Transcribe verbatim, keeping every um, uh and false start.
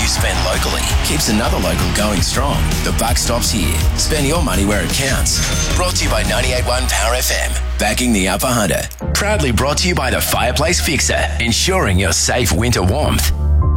you spend locally keeps another local going strong. The buck stops here. Spend your money where it counts. Brought to you by ninety-eight point one Power F M. Backing the Upper Hunter. Proudly brought to you by the Fireplace Fixer. Ensuring your safe winter warmth.